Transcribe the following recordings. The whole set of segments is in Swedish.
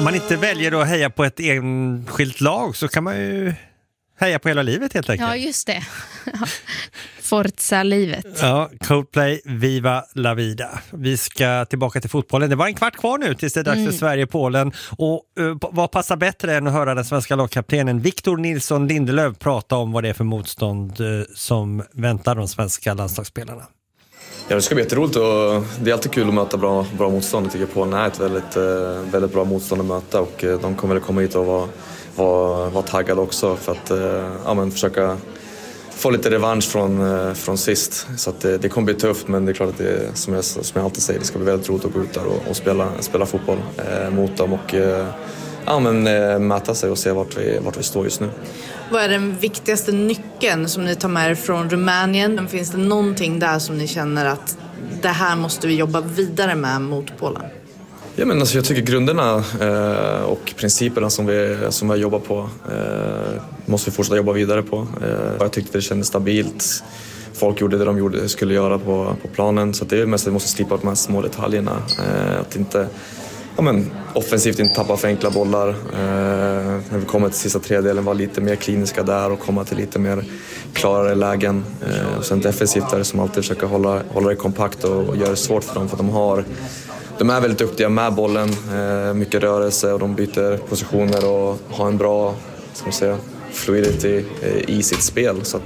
Om man inte väljer att heja på ett enskilt lag så kan man ju heja på hela livet helt enkelt. Ja, just det. Forza-livet. Ja, Coldplay, Viva la vida. Vi ska tillbaka till fotbollen. Det var en kvart kvar nu tills det är dags för Sverige-Polen. Och vad passar bättre än att höra den svenska lagkaptenen Victor Nilsson Lindelöf prata om vad det är för motstånd som väntar de svenska landslagsspelarna. Ja, det ska bli jätteroligt och det är alltid kul att möta bra motstånd. Jag tycker Polen är ett väldigt bra motstånd att möta och de kommer väl komma hit och vara taggade också för att försöka få lite revansch från sist. Så att det kommer bli tufft, men det är klart att det som jag alltid säger, det ska bli väldigt roligt att gå ut där och spela fotboll mot dem och mäta sig och se vart vi står just nu. Vad är den viktigaste nyckeln som ni tar med er från Rumänien? Finns det någonting där som ni känner att det här måste vi jobba vidare med mot Polen? Ja, men alltså, jag tycker grunderna och principerna som vi har jobbat på måste vi fortsätta jobba vidare på. Jag tyckte det kändes stabilt. Folk gjorde det de skulle göra på planen. Så det är mest att vi måste slipa de här små detaljerna. Att inte offensivt inte tappa för enkla bollar. När vi kommer till sista tredjedelen var lite mer kliniska där och komma till lite mer klarare lägen. Och sen defensivt är det som alltid försöka hålla det kompakt och göra det svårt för dem för att de är väldigt duktiga med bollen, mycket rörelse och de byter positioner och har en bra fluidity i sitt spel. Så att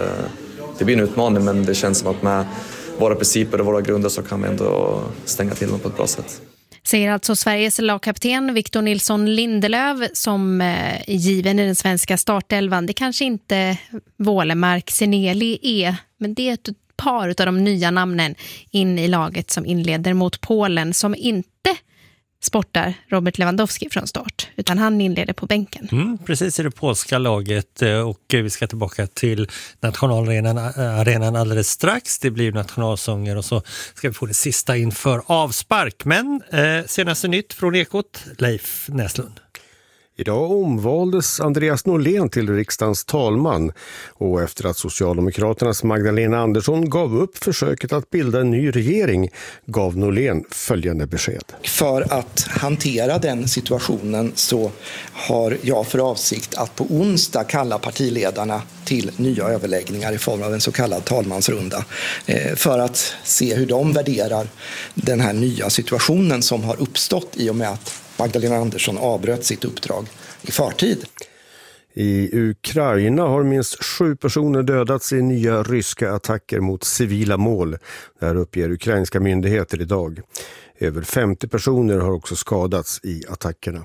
det blir en utmaning, men det känns som att med våra principer och våra grunder så kan vi ändå stänga till dem på ett bra sätt. Säger alltså Sveriges lagkapten Victor Nilsson Lindelöf som är given i den svenska startelvan. Det kanske inte Wålemark Seneli är, men det är ett par av de nya namnen in i laget som inleder mot Polen, som inte sportar Robert Lewandowski från start, utan han inleder på bänken. Precis, i det polska laget, och vi ska tillbaka till nationalarenan alldeles strax. Det blir nationalsånger och så ska vi få det sista inför avspark. Men senaste nytt från Ekot, Leif Näslund. Idag omvaldes Andreas Norlén till riksdagens talman och efter att Socialdemokraternas Magdalena Andersson gav upp försöket att bilda en ny regering gav Norlén följande besked. För att hantera den situationen så har jag för avsikt att på onsdag kalla partiledarna till nya överläggningar i form av en så kallad talmansrunda för att se hur de värderar den här nya situationen som har uppstått i och med att Magdalena Andersson avbröt sitt uppdrag i förtid. I Ukraina har minst 7 personer dödats i nya ryska attacker mot civila mål. Det här uppger ukrainska myndigheter idag. Över 50 personer har också skadats i attackerna.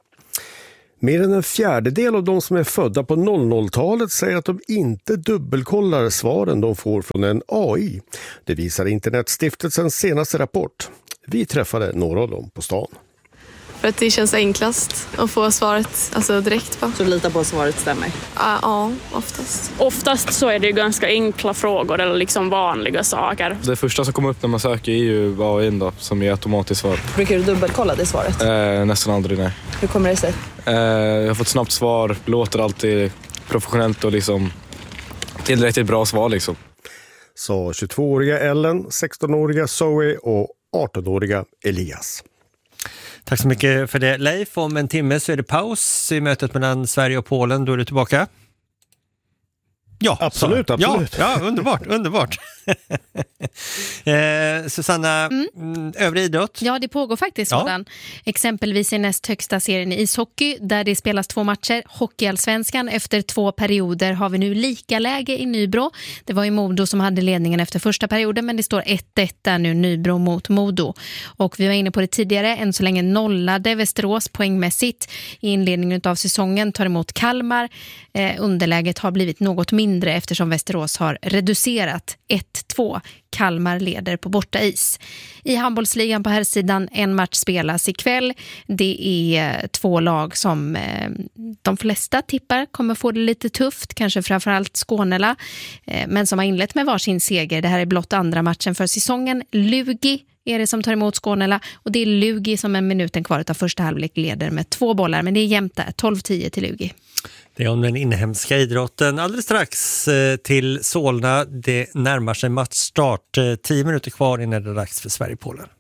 Mer än en fjärdedel av de som är födda på 00-talet säger att de inte dubbelkollar svaren de får från en AI. Det visar Internetstiftelsens senaste rapport. Vi träffade några av dem på stan. För att det känns enklast att få svaret direkt på. Så du litar på att svaret stämmer? Ja, oftast. Oftast så är det ju ganska enkla frågor eller liksom vanliga saker. Det första som kommer upp när man söker är ju AI då, som är automatiskt svar. Brukar du dubbelkolla det svaret? Nästan aldrig, nej. Hur kommer det sig? Jag har fått snabbt svar, låter alltid professionellt och liksom tillräckligt bra svar liksom. Sa 22-åriga Ellen, 16-åriga Zoe och 18-åriga Elias. Tack så mycket för det, Leif. Om en timme så är det paus i mötet mellan Sverige och Polen. Då är du tillbaka. Ja, absolut. Ja, underbart. Susanna, övrig idrott? Ja, det pågår faktiskt sådan. Exempelvis i näst högsta serien i ishockey där det spelas 2 matcher. Hockeyallsvenskan, efter 2 perioder har vi nu lika läge i Nybro. Det var ju Modo som hade ledningen efter första perioden, men det står 1-1 där nu, Nybro mot Modo. Och vi var inne på det tidigare, än så länge nollade Västerås poängmässigt i inledningen av säsongen, tar emot Kalmar. Underläget har blivit något mindre eftersom Västerås har reducerat 1-2. Kalmar leder på bortais. I handbollsligan på här sidan, en match spelas ikväll. Det är 2 lag som de flesta tippar kommer få det lite tufft, kanske framförallt Skånela, men som har inlett med varsin seger. Det här är blott andra matchen för säsongen. Lugi är det som tar emot Skånela, och det är Lugi som en minuten kvar av första halvlek leder med 2 bollar, men det är jämnt där, 12-10 till Lugi. Det är om den inhemska idrotten. Alldeles strax till Solna. Det närmar sig matchstart. 10 minuter kvar innan det är dags för Sverige-Polen.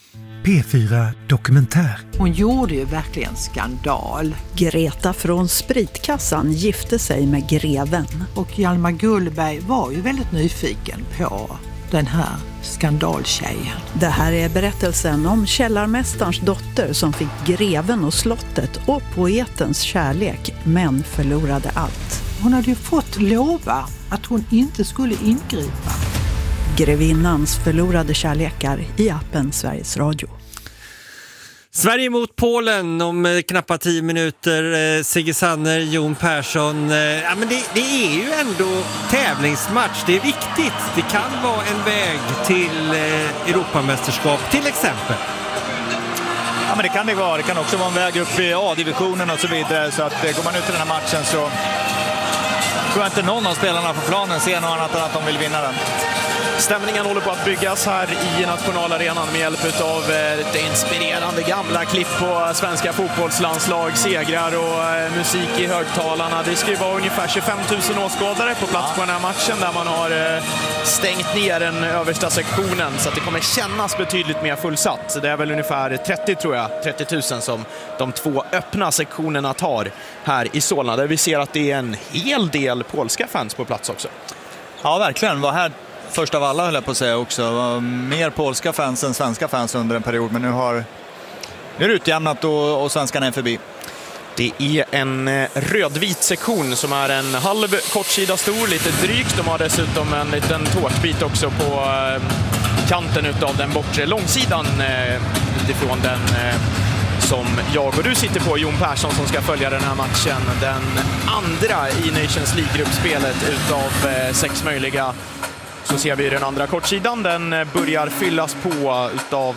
P4 Dokumentär. Hon gjorde ju verkligen skandal. Greta från Spritkassan gifte sig med greven. Och Hjalmar Gullberg var ju väldigt nyfiken på den här skandaltjejen. Det här är berättelsen om källarmästarens dotter som fick greven och slottet och poetens kärlek, men förlorade allt. Hon hade ju fått lova att hon inte skulle ingripa. Grevinnans förlorade kärlekar i appen Sveriges Radio. Sverige mot Polen om knappa 10 minuter. Sigge Sanner, Jon Persson. Ja, men det är ju ändå tävlingsmatch. Det är viktigt. Det kan vara en väg till Europamästerskap till exempel. Ja, men det kan det vara. Det kan också vara en väg upp i A-divisionen och så vidare. Så att går man ut i den här matchen så tror jag inte någon av spelarna på planen ser något annat än att de vill vinna den. Stämningen håller på att byggas här i nationalarenan med hjälp av det inspirerande gamla klipp på svenska fotbollslandslag, segrar och musik i högtalarna. Det ska ju vara ungefär 25 000 åskådare på plats på den här matchen där man har stängt ner den översta sektionen så att det kommer kännas betydligt mer fullsatt. Det är väl ungefär 30 000 som de 2 öppna sektionerna tar här i Solna, där vi ser att det är en hel del polska fans på plats också. Ja, verkligen. Var här först av alla höll jag på att säga också. Mer polska fans än svenska fans under en period. Men nu är det utjämnat och svenskarna är förbi. Det är en rödvit sektion som är en halv kortsida stor, lite drygt. De har dessutom en liten tårtbit också på kanten utav den bortre långsidan utifrån den som jag och du sitter på, Jon Persson, som ska följa den här matchen. Den andra i Nations League-gruppspelet utav 6 möjliga. Så ser vi den andra kortsidan. Den börjar fyllas på utav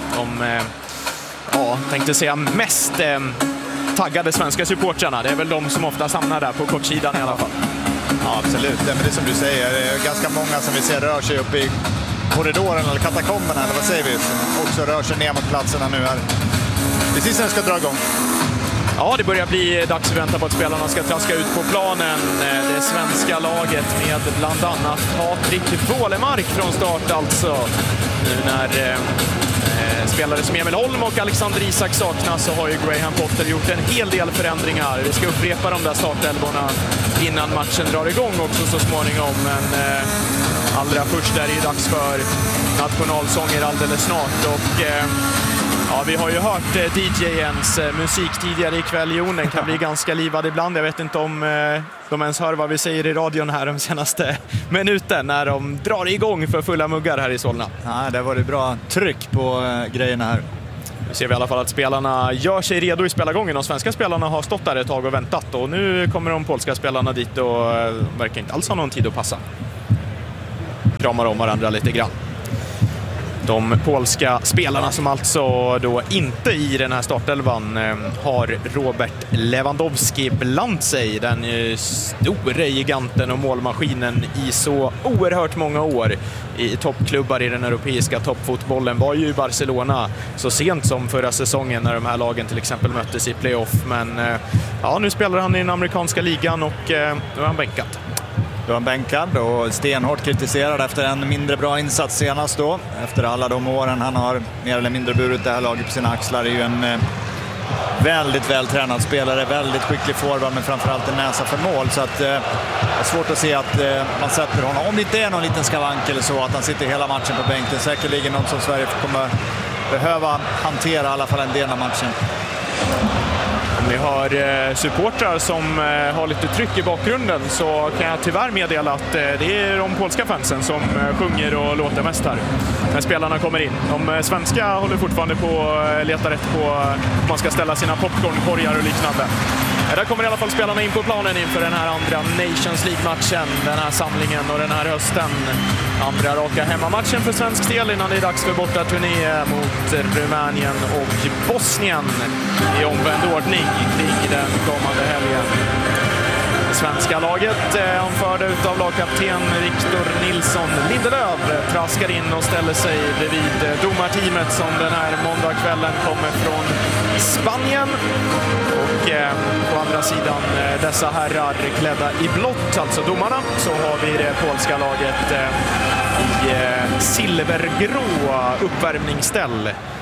tänkte säga mest taggade svenska supportrarna. Det är väl de som ofta hamnar där på kortsidan i alla fall. Ja, absolut. Men det är som du säger, det är ganska många som vi ser rör sig upp i korridoren eller katakomberna, eller vad säger vi? Som också rör sig ner mot platserna nu här. Precis när det ska dra igång. Ja, det börjar bli dags att vänta på att spelarna ska traska ut på planen. Det svenska laget med bland annat Patrik Wålemark från start alltså. Nu när spelare som Emil Holm och Alexander Isak saknas så har ju Graham Potter gjort en hel del förändringar. Vi ska upprepa de där startelvorna innan matchen drar igång också så småningom. Men allra först är det ju dags för nationalsånger alldeles snart. Och ja, vi har ju hört DJ:ens musik tidigare ikväll. Jon, den kan bli ganska livad ibland. Jag vet inte om de ens hör vad vi säger i radion här de senaste minuten när de drar igång för fulla muggar här i Solna. Ja, det var det bra tryck på grejerna här. Nu ser vi i alla fall att spelarna gör sig redo i spelargången. De svenska spelarna har stått där ett tag och väntat. Och nu kommer de polska spelarna dit och verkar inte alls ha någon tid att passa. Kramar om varandra lite grann. De polska spelarna som alltså då inte i den här startelvan har Robert Lewandowski bland sig. Den stora giganten och målmaskinen i så oerhört många år i toppklubbar i den europeiska toppfotbollen. Var ju i Barcelona så sent som förra säsongen när de här lagen till exempel möttes i playoff. Men ja, nu spelar han i den amerikanska ligan och nu är han bänkad. Då är han bänkad och stenhårt kritiserad efter en mindre bra insats senast då. Efter alla de åren han har mer eller mindre burit det här laget på sina axlar. Är ju en väldigt vältränad spelare, väldigt skicklig forward men framförallt en näsa för mål. Så att det är svårt att se att man sätter honom. Om det inte är någon liten skavank eller så att han sitter hela matchen på bänken. Säkerligen något som Sverige kommer behöva hantera i alla fall en del av matchen. Om ni har supportrar som har lite tryck i bakgrunden så kan jag tyvärr meddela att det är de polska fansen som sjunger och låter mest här när spelarna kommer in. De svenska håller fortfarande på att leta rätt på att man ska ställa sina popcornkorgar och liknande. Där kommer i alla fall spelarna in på planen inför den här andra Nations League-matchen, den här samlingen och den här hösten. Andra raka hemmamatchen för svensk del innan det är dags för bortaturné mot Rumänien och Bosnien i omvänd ordning kring den kommande helgen. Det svenska laget anförda utav lagkapten Victor Nilsson Lindelöf traskar in och ställer sig bredvid domarteamet som den här måndagskvällen kommer från Spanien. Och på andra sidan dessa herrar klädda i blått, alltså domarna, så har vi det polska laget i silvergrå uppvärmningsställ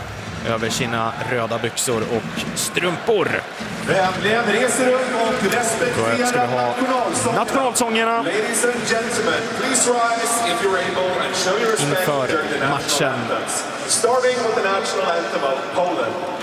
över sina röda byxor och strumpor. Vänligen reser upp och respektera nationalsångerna Ladies and gentlemen, please rise if you're able and show your respect inför during the matchen. Starting with the national anthem of Poland.